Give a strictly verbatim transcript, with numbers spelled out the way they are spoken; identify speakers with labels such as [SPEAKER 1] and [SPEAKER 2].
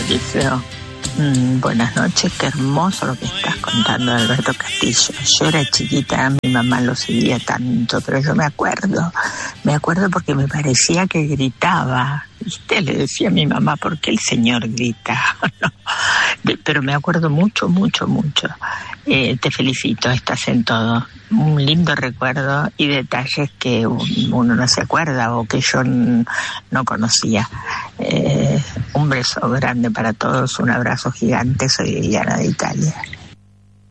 [SPEAKER 1] Liceo. Mm, buenas noches, qué hermoso lo que estás contando de Alberto Castillo. Yo era chiquita, mi mamá lo seguía tanto, pero yo me acuerdo, me acuerdo porque me parecía que gritaba. ¿Viste? Le decía a mi mamá, ¿por qué el señor grita? No, pero me acuerdo mucho, mucho, mucho. Eh, te felicito, estás en todo. Un lindo recuerdo y detalles que uno no se acuerda o que yo n- no conocía. Eh, un beso grande para todos, un abrazo gigante. Soy Liliana de Italia.